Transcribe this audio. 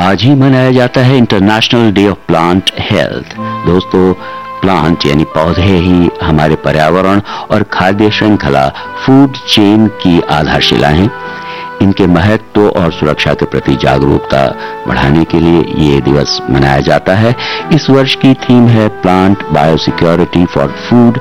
आज ही मनाया जाता है international day of plant health. दोस्तों, प्लांट यानी पौधे ही हमारे पर्यावरण और खाद्य श्रृंखला फूड चेन की आधारशिला हैं। इनके महत्व और सुरक्षा के प्रति जागरूकता बढ़ाने के लिए ये दिवस मनाया जाता है। इस वर्ष की थीम है प्लांट बायोसिक्योरिटी फॉर फूड